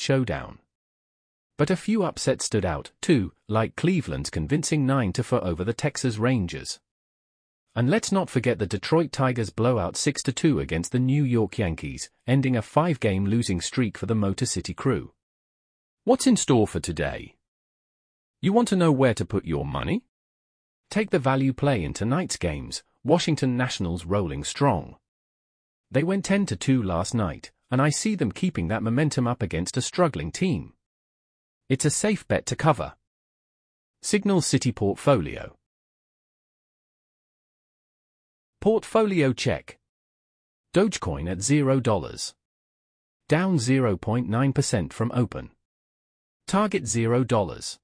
showdown. But a few upsets stood out, too, like Cleveland's convincing 9-4 over the Texas Rangers. And let's not forget the Detroit Tigers' blowout 6-2 against the New York Yankees, ending a 5-game losing streak for the Motor City Crew. What's in store for today? You want to know where to put your money? Take the value play in tonight's games. Washington Nationals rolling strong. They went 10-2 last night, and I see them keeping that momentum up against a struggling team. It's a safe bet to cover. Signal City Portfolio. Portfolio check. Dogecoin at $0. Down 0.9% from open. Target $0.